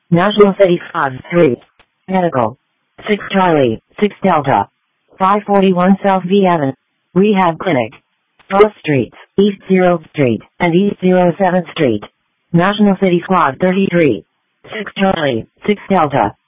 National City Squad 3. Medical. 6 Charlie, 6 Delta. 541 South V Avenue. Rehab Clinic. Both streets, East 0th Street, and East 07th Street. National City Squad 33. 6 Charlie, 6 Delta.